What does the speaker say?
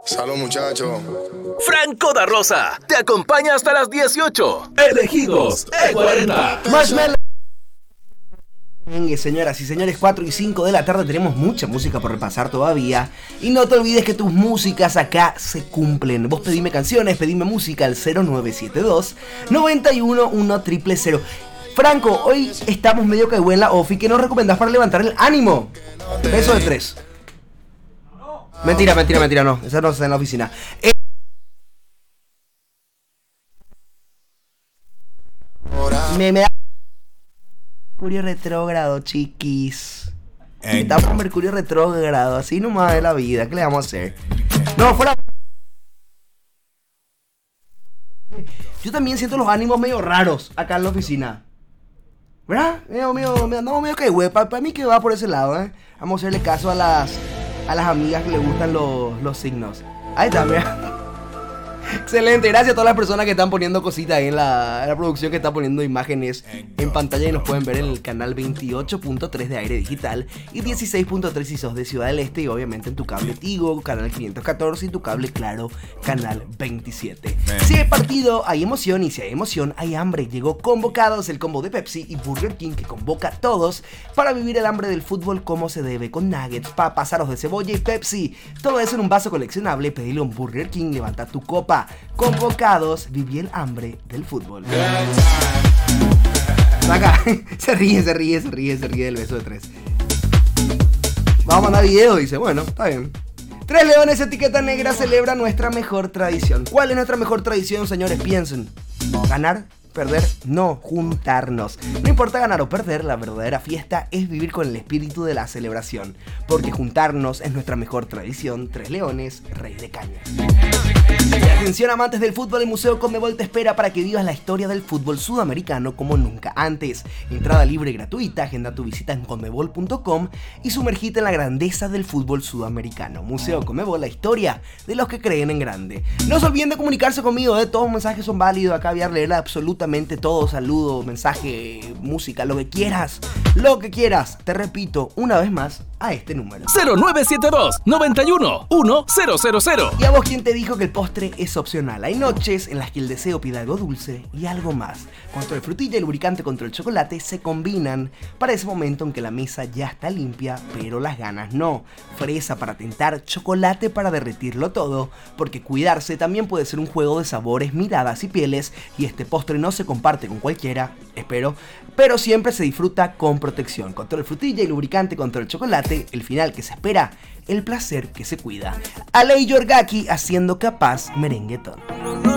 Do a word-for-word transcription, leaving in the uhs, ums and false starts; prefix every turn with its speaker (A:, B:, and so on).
A: Salud, muchachos.
B: Franco da Rosa te acompaña hasta las dieciocho. Elegidos E cuarenta.
C: Marshmello. Señoras y señores, cuatro y cinco de la tarde tenemos mucha música por repasar todavía. Y no te olvides que tus músicas acá se cumplen. Vos pedime canciones, pedime música al cero nueve siete dos, nueve uno uno cero cero cero. Franco, hoy estamos medio que en la ofi. ¿Qué nos recomendás para levantar el ánimo? Beso de tres. Mentira, mentira, mentira, no. Esa no está en la oficina. Eh... Me, me da... Mercurio retrógrado, chiquis. Estamos en Mercurio retrógrado, así nomás de la vida. ¿Qué le vamos a hacer? No, fuera... Yo también siento los ánimos medio raros acá en la oficina. ¿Verdad? Medio, medio, medio, no, medio que güey. Para pa mí que va por ese lado, ¿eh? Vamos a hacerle caso a las... a las amigas que les gustan los, los signos. Ahí está, mira. Excelente, gracias a todas las personas que están poniendo cositas ahí en la, en la producción, que está poniendo imágenes en pantalla y nos pueden ver en el canal veintiocho punto tres de Aire Digital y dieciséis punto tres si sos de Ciudad del Este, y obviamente en tu cable Tigo, canal quinientos catorce, y tu cable Claro, canal veintisiete. Si hay partido, hay emoción, y si hay emoción, hay hambre. Llegó Convocados, el combo de Pepsi y Burger King que convoca a todos para vivir el hambre del fútbol como se debe, con nuggets, papas, aros de cebolla y Pepsi. Todo eso en un vaso coleccionable. Pedile un Burger King, levanta tu copa. Convocados, viví el hambre del fútbol. Acá, se ríe, se ríe, se ríe, se ríe del beso de tres. Vamos a mandar video, dice. Bueno, está bien. Tres Leones, etiqueta negra, celebra nuestra mejor tradición. ¿Cuál es nuestra mejor tradición, señores? Piensen. ¿Ganar? ¿Perder? No, juntarnos. No importa ganar o perder, la verdadera fiesta es vivir con el espíritu de la celebración. Porque juntarnos es nuestra mejor tradición. Tres Leones, rey de caña. Y atención, amantes del fútbol, el Museo Conmebol te espera para que vivas la historia del fútbol sudamericano como nunca antes. Entrada libre y gratuita, agenda tu visita en conmebol punto com y sumergite en la grandeza del fútbol sudamericano. Museo Conmebol, la historia de los que creen en grande. No se olviden de comunicarse conmigo, ¿eh? Todos los mensajes son válidos, acá voy a leer absolutamente todo, saludo, mensaje, música, lo que quieras, lo que quieras. Te repito una vez más a este número:
B: cero nueve siete dos, nueve uno uno cero cero cero.
C: ¿Y a vos quién te dijo que el postre es opcional? Hay noches en las que el deseo pide algo dulce y algo más. Cuando el frutilla y el lubricante contra el chocolate se combinan para ese momento en que la mesa ya está limpia, pero las ganas no. Fresa para tentar, chocolate para derretirlo todo, porque cuidarse también puede ser un juego de sabores, miradas y pieles, y este postre no se comparte con cualquiera, espero, pero siempre se disfruta con protección. Contra el frutilla y lubricante contra el chocolate, el final que se espera, el placer que se cuida. Ale y Yorgaki haciendo Capaz Merenguetón.